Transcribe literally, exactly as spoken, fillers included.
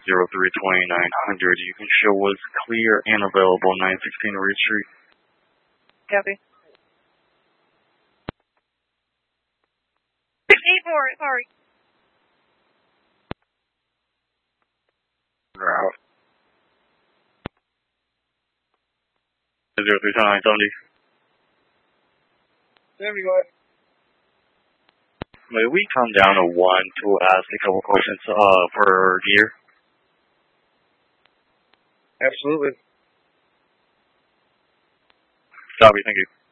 zero three twenty-nine hundred. You can show us clear and available nine sixteen Reed Street. Copy. eight four, sorry. Route. zero three two nine seventy. There we go. May we come down to one to ask a couple questions uh, for gear? Absolutely. Copy, thank you.